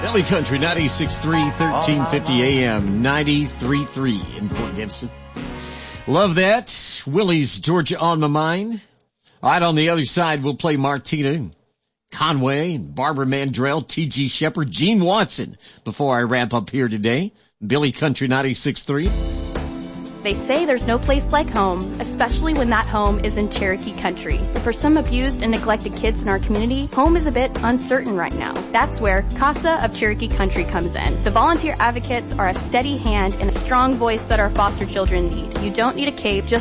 Billy Country 96.3, 1350 AM, 93.3 in Port Gibson. Love that. Willie's Georgia on my mind. All right, on the other side, we'll play Martina Conway, Barbara Mandrell, T.G. Shepherd, Gene Watson before I wrap up here today. Billy Country 96.3. They say there's no place like home, especially when that home is in Cherokee country. But for some abused and neglected kids in our community, home is a bit uncertain right now. That's where CASA of Cherokee Country comes in. The volunteer advocates are a steady hand and a strong voice that our foster children need. You don't need a cape, just